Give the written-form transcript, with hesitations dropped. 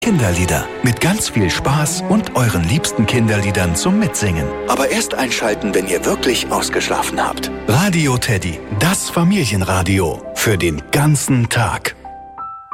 Kinderlieder mit ganz viel Spaß und euren liebsten Kinderliedern zum Mitsingen. Aber erst einschalten, wenn ihr wirklich ausgeschlafen habt. Radio Teddy, das Familienradio für den ganzen Tag.